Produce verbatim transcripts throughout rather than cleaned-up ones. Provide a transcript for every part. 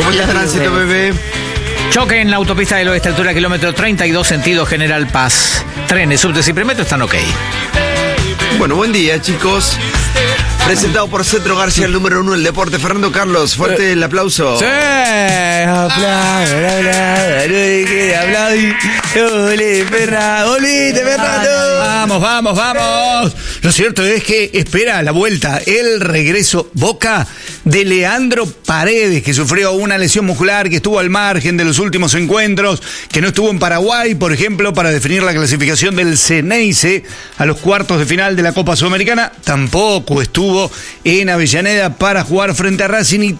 ¿Cómo está el tránsito, bebé? Choque en la autopista del oeste, altura kilómetro treinta y dos, sentido General Paz. Trenes, subtes y premetro están ok. Bueno, buen día, chicos. Presentado por Cetro García, el número uno del deporte. Fernando Carlos, fuerte el aplauso. Sí, aplauso, Vamos, vamos, vamos. Lo cierto es que espera la vuelta, el regreso Boca de Leandro Paredes, que sufrió una lesión muscular, que estuvo al margen de los últimos encuentros, que no estuvo en Paraguay, por ejemplo, para definir la clasificación del Ceneice a los cuartos de final de la Copa Sudamericana. Tampoco estuvo en Avellaneda para jugar frente a Racing, y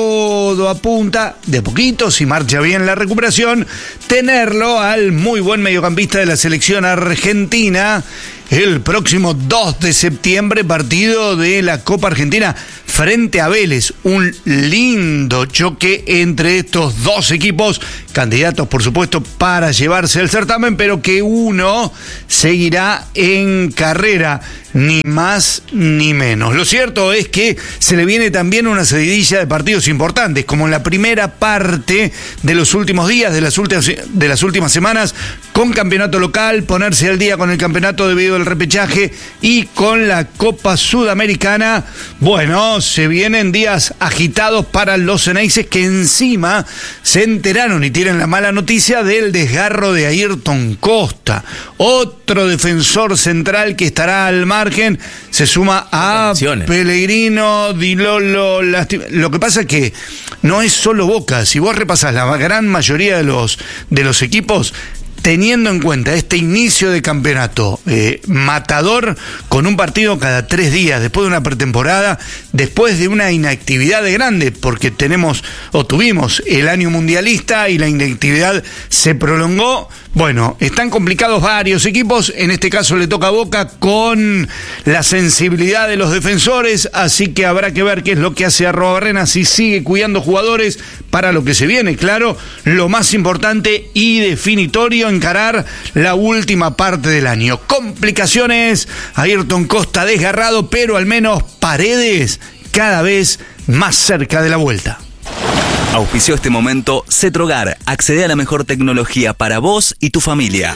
todo apunta, de a poquito, si marcha bien la recuperación, tenerlo al muy buen mediocampista de la selección argentina el próximo dos de septiembre, partido de la Copa Argentina frente a Vélez. Un lindo choque entre estos dos equipos, candidatos por supuesto para llevarse el certamen, pero que uno seguirá en carrera, ni más ni menos. Lo cierto es que se le viene también una seguidilla de partidos importantes, como en la primera parte de los últimos días, de las últimas, de las últimas semanas, con campeonato local, ponerse al día con el campeonato debido al repechaje y con la Copa Sudamericana. Bueno, se vienen días agitados para los ceneices, que encima se enteraron y tienen la mala noticia del desgarro de Ayrton Costa, otro defensor central que estará al margen. Se suma a Pellegrino, Di Lolo. Lo que pasa es que no es solo Boca. Si vos repasás la gran mayoría de los, de los equipos, teniendo en cuenta este inicio de campeonato eh, matador, con un partido cada tres días, después de una pretemporada, después de una inactividad de grande, porque tenemos o tuvimos el año mundialista y la inactividad se prolongó. Bueno, están complicados varios equipos, en este caso le toca a Boca con la sensibilidad de los defensores, así que habrá que ver qué es lo que hace Arruabarrena, si sigue cuidando jugadores para lo que se viene. Claro, lo más importante y definitorio, encarar la última parte del año. Complicaciones, Ayrton Costa desgarrado, pero al menos Paredes cada vez más cerca de la vuelta. Auspició este momento Cetrogar. Accede a la mejor tecnología para vos y tu familia.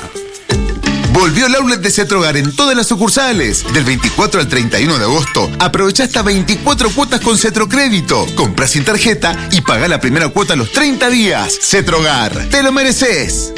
Volvió el outlet de Cetrogar en todas las sucursales. Del veinticuatro al treinta y uno de agosto, aprovecha hasta veinticuatro cuotas con Cetrocrédito. Compra sin tarjeta y paga la primera cuota a los treinta días. Cetrogar, te lo mereces.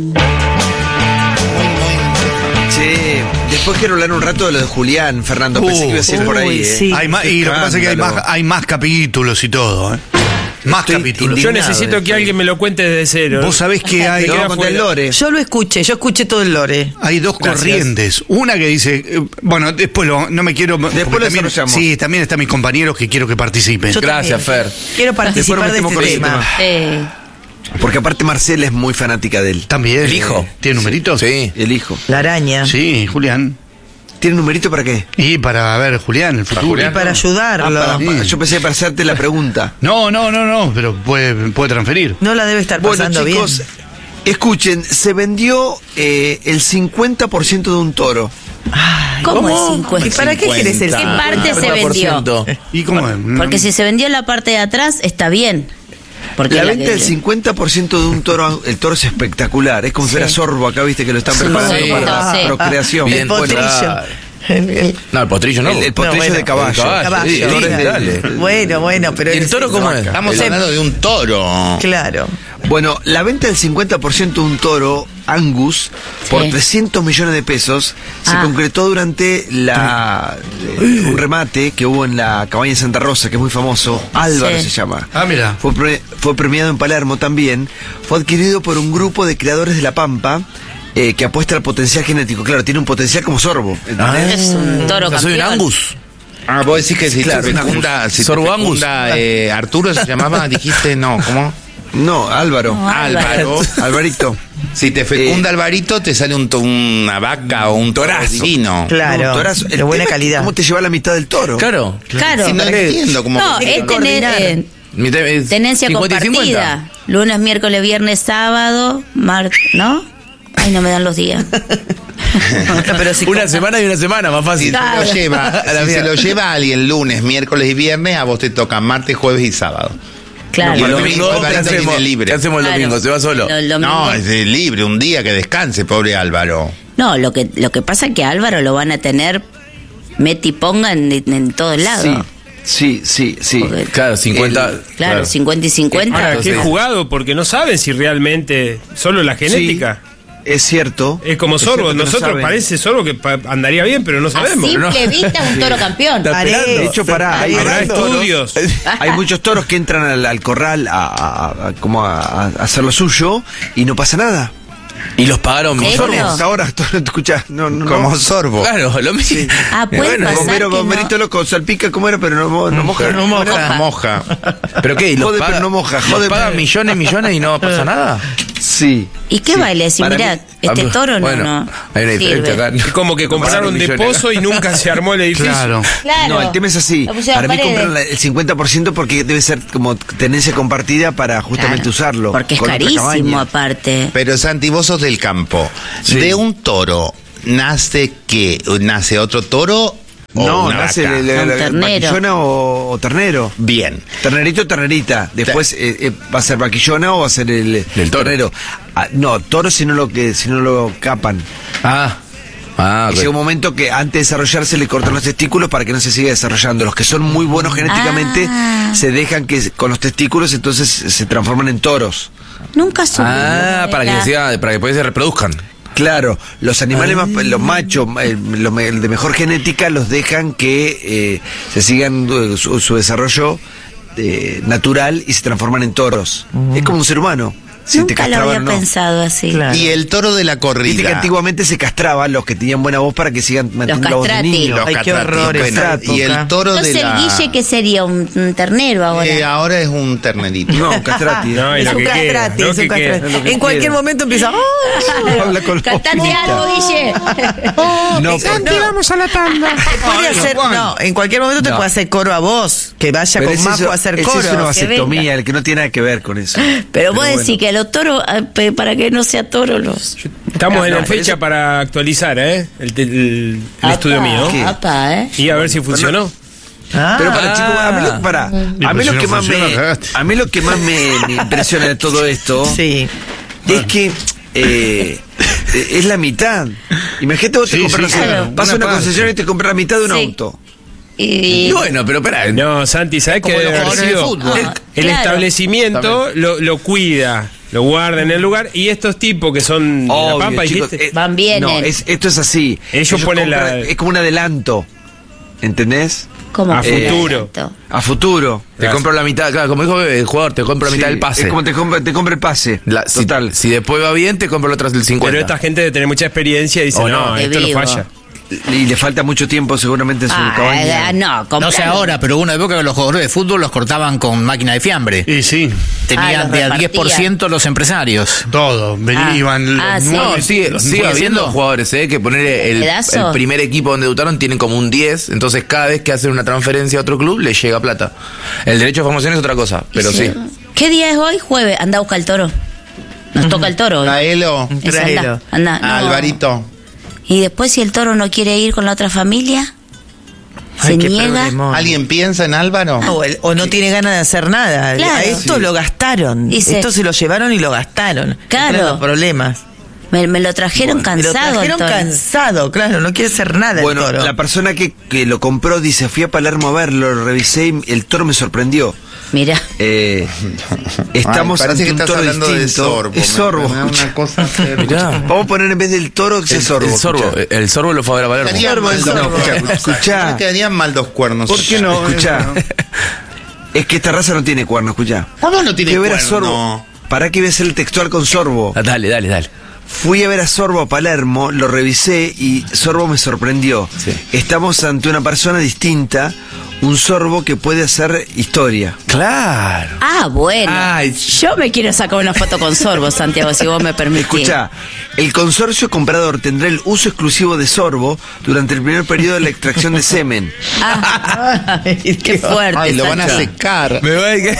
Che, después quiero hablar un rato de lo de Julián, Fernando. Uh, Pensé que iba a ser por ahí. Sí. ¿eh? Hay más, y lo que pasa es que hay más, hay más capítulos y todo, ¿eh? Más Estoy capítulos. Yo necesito de que alguien me lo cuente desde cero. Vos sabés que hay, Te voy a contar el lore. Yo lo escuché, yo escuché todo el lore. hay dos Gracias. corrientes. Una que dice, eh, bueno, después lo, no me quiero... Después porque lo también, desarrollamos. sí, también están mis compañeros que quiero que participen. Yo Gracias, también. Fer. Quiero participar de Después este nos metemos tema. con ese Sí. Porque aparte Marcela es muy fanática de él. También. ¿El hijo? ¿Tiene numeritos? Sí. El hijo. La araña. Sí, Julián. ¿Tiene numerito para qué? Y para ver, Julián, el futuro. Julián. Y para ayudarlo. Ah, para- Sí. para- yo pensé para hacerte la pregunta. No, no, no, no, pero puede, puede transferir. No la debe estar Bueno, pasando chicos, bien. escuchen, se vendió eh, el cincuenta por ciento de un toro. ¿Cómo, ¿Cómo? es cincuenta? ¿Y para qué querés el ¿Qué cincuenta? parte se vendió? ¿Y cómo es? Porque si se vendió la parte de atrás, está bien. Porque La la venta que- del cincuenta por ciento de un toro, el toro es espectacular. Es como si Sí. fuera sorbo acá, viste que lo están Sí, preparando sí. para Sí. la procreación. El Bien, potrillo. claro. El- el- No, el potrillo no. El, el potrillo No, bueno, de caballo. el caballo. Caballo. Sí, El toro es de- dale. Bueno, bueno, pero... ¿Y el toro cómo es? Estamos El- en... hablando de un toro. Claro. Bueno, la venta del cincuenta por ciento de un toro Angus por Sí. trescientos millones de pesos se Ah. concretó durante la eh, un remate que hubo en la cabaña de Santa Rosa, que es muy famoso. Álvaro Sí. se llama. Ah, mira. Fue, pre- fue premiado en Palermo también. Fue adquirido por un grupo de creadores de La Pampa eh, que apuesta al potencial genético. Claro, tiene un potencial como sorbo. ¿entendés? Es un toro Yo soy un campeón. Angus. Ah, vos decís que si Claro, te un fecunda, si te Sorbo Angus. fecunda, eh, Arturo se llamaba, dijiste, no, ¿cómo? No, Álvaro. No, Álvaro. Alvarito. Si te fecunda Eh, Alvarito, te sale un to- una vaca o un torazo divino. Claro. No, torazo. El de buena tema es calidad. ¿Cómo te lleva la mitad del toro? Claro. Claro. Si no entiendo cómo. No, que es tener coordinar. eh, Mi te- es tenencia cincuenta y compartida. cincuenta. Lunes, miércoles, viernes, sábado, mar... ¿no? Ay, no me dan los días. No, pero si Una semana y una semana, más Si, fácil. se Claro. lo lleva, A la si se mierda. lo lleva alguien lunes, miércoles y viernes, a vos te toca martes, jueves y sábado. Claro. Y el Lo domingo, mismo, ¿qué Alvarito hacemos? tiene libre. ¿Qué hacemos el Claro. domingo? ¿Se va solo? Lo- lo No, mismo- es de libre, un día que descanse, pobre Álvaro. No, lo que, lo que pasa es que a Álvaro lo van a tener meti y ponga en, en todos lados. Sí, sí, sí, sí. Porque- Claro, cincuenta. Claro, claro, cincuenta y cincuenta. Ahora, qué Entonces- jugado, porque no saben si realmente solo la genética. Sí, es cierto. Es como Es Sorbo, cierto que no nosotros saben. parece Sorbo que pa- andaría bien, pero no A sabemos. simple vista es un toro campeón. De hecho, pará, hay, Habrá hay toros- estudios. hay muchos toros que entran al, al corral a, a- a- como a, a hacer lo suyo y no pasa nada. Y los pagaron ¿En millones. serio? Hasta ahora, escucha, no, no, Como no. Sorbo. Claro, lo mismo. Ah, puede Bueno, pasar Bombero, que no. bomberito loco, salpica, ¿cómo era? Pero no, mo- no moja. no moja. Moja. ¿Pero qué? ¿Y los Jode, paga- pero no moja, los jode, pagan pero- millones, millones y no pasa nada? Sí. ¿Y qué Sí. baile? Si Para mirá, mí- este Ah, toro no, bueno, no hay una diferencia sirve. acá. Es como que compraron de millones. pozo y nunca se armó el edificio. Claro. Claro. No, el tema es así. Lo pusieron Para mí paredes. compran la- el cincuenta por ciento porque debe ser como tenencia compartida para justamente Claro, usarlo. Porque es con otra carísimo cabaña. aparte. Pero Santi, vos sos del campo. Sí. ¿De un toro nace qué? ¿Nace otro toro o No, una nace vaca? el- el- Un la- ternero. vaquillona o, o ternero. Bien. Ternerito o ternerita. Después eh, eh, va a ser vaquillona o va a ser el, El toro. ternero. Ah, no, toro si no lo que si no lo capan. Ah. Ah, Y llega un momento que antes de desarrollarse le cortan los testículos para que no se siga desarrollando. Los que son muy buenos genéticamente Ah. se dejan que con los testículos entonces se transforman en toros. Nunca supe. Ah, para que, siga, para que después se reproduzcan. Claro, los animales más, los machos, eh, los me- de mejor genética, los dejan que eh, se sigan eh, su, su desarrollo eh, natural y se transforman en toros. Es como un ser humano. Si te Nunca lo castraban había o no. pensado así. Claro. Y el toro de la Viste que corrida. antiguamente se castraban los que tenían buena voz para que sigan manteniendo la voz de castrati. niño. Los Ay, qué catratis. horror Bueno, esa y el época. toro Entonces de la... el guille que sería un, un ternero ahora. Eh, ahora es un ternerito. No, castrati. No, y Es lo un que queda, castrati, lo es un que queda. castrati. lo que En cualquier quiera. momento empieza. ¡Oh! Habla con la Cantate boquita. algo, Guille. No, porque- vamos a la tanda. Puede hacer, no, en cualquier momento te No. puede hacer coro a vos. Que vaya pero con ese Majo es- a hacer ese coro. es una que vasectomía, venga. el que no tiene nada que ver con eso. Pero vos bueno. decís que a los toros, ah, pe- para que no sea toro, los. Estamos en No, la por fecha eso- para actualizar, ¿eh? El, te- el- el Apa, estudio mío. ¿Qué? apa, ¿eh? Y a ver si funcionó. Ah, Pero para chicos, a mí lo, para, a mí lo que más me, a mí lo que más me, me impresiona de todo esto sí. es que eh, es la mitad. Imagínate vos te Sí, compras, sí, no sé, claro. vas a Una una parte. concesionaria y te compras la mitad de un Sí. auto. Y, Y bueno, pero espera. No, Santi, ¿sabes qué Como debe los haber jugadores de sido? fútbol. El, Ah, el claro. establecimiento lo, lo cuida, lo guarda en el lugar y estos tipos que son de la Obvio, Pampa, chicos, dijiste, eh, Van, vienen. No, es, esto es así. Ellos ponen la- compran- Es como un adelanto. ¿Entendés? ¿Cómo a que? futuro. A futuro. Te compro la mitad, claro, como dijo el jugador, te compro la mitad Sí, del pase. Es como te compra, te compra el pase. La- si, Total. si después va bien, te compro el otro del cincuenta. Pero esta gente debe tener mucha experiencia y dice, O no, no, esto te no digo. falla. Y le falta mucho tiempo seguramente en su Ah, cabaña. ah, no, No sé compralo. ahora, pero hubo una época que los jugadores de fútbol los cortaban con máquina de fiambre. Y sí, Tenían Ah, los de a repartían. diez por ciento los empresarios. todo. Ven- Ah. Iban Ah, los sí. nueve. No, sigue, los sigue nueve. habiendo haciendo? jugadores, ¿eh? Que poner el, ¿Pedazo? el primer equipo donde debutaron tienen como un diez, entonces cada vez que hacen una transferencia a otro club le llega plata. El derecho de formación es otra cosa, pero sí. ¿Qué día es hoy? Jueves. Anda a buscar el toro. Nos toca el toro hoy. Traelo. Eso, Tráelo. anda, anda, no. A Alvarito. Y después, si el toro no quiere ir con la otra familia, se Ay, qué niega. problemón. ¿Alguien piensa en Álvaro? O, el- o no tiene ganas de hacer nada. Claro. A esto lo gastaron. Dice- esto se lo llevaron y lo gastaron. Claro. Eran los problemas. Me, me lo trajeron Me lo cansado. el trajeron toro. cansado, claro. No quiere hacer nada Bueno, el toro. la persona que, que lo compró dice, fui a Palermo a verlo, lo revisé y el toro me sorprendió. Mira. Eh, estamos Ay, parece ante que un estás toro hablando de distinto. sorbo. Es me- sorbo. me da una cosa hacer. Mirá. Vamos a poner en vez del toro que sea El, sorbo. el sorbo, escuchá. el sorbo lo fue a ver a Palermo. Quedarían Sorbo, mal el dos sorbo. cuernos. Escuchá. No quedarían mal dos cuernos. ¿Por qué no? Escuchá. No. Es que esta raza no tiene cuerno, escuchá. ¿Cómo no tiene Fui a ver a cuerno? Sorbo. ¿Para qué voy a hacer el textual con Sorbo? Ah, dale, dale, dale. Fui a ver a Sorbo a Palermo, lo revisé y Sorbo me sorprendió. Sí. Estamos ante una persona distinta, un Sorbo que puede hacer historia. Claro. Ah, bueno. Ay. Yo me quiero sacar una foto con Sorbo, Santiago, si vos me permitís. Escucha, el consorcio comprador tendrá el uso exclusivo de Sorbo durante el primer periodo de la extracción de semen. Ah, Ay, qué fuerte. Ay, lo van a Santi. secar. Me voy a que...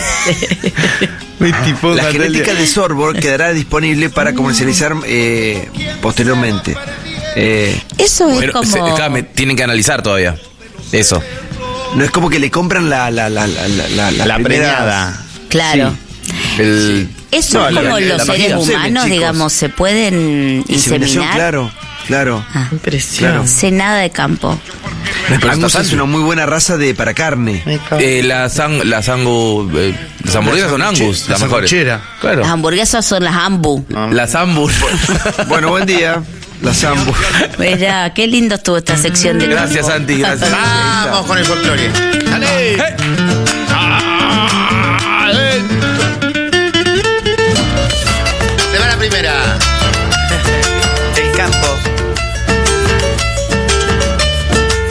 La genética de Sorbo quedará disponible para comercializar eh, posteriormente. Eh, Eso es Pero, como. se- acá me tienen que analizar todavía. Eso. no es como que le compran la la la la la, la, La primera- preñada. Claro. El, Eso No, es la- como la- los la seres vagina. humanos, Chicos. digamos, se pueden Inseminación, inseminar. claro, claro. Ah, Impresión. sé nada de campo. Angus es una muy buena raza de para carne. eh, las, ang- las, angu, eh, las hamburguesas son Angus, la las mejores. sanguchera. Claro. Las hamburguesas son las ambu. Las Ambur. Bueno, buen día. Las Ambus. Mira, qué lindo estuvo esta sección de Gracias, campo. Santi, gracias. Vamos con el folclore. ¡Dale!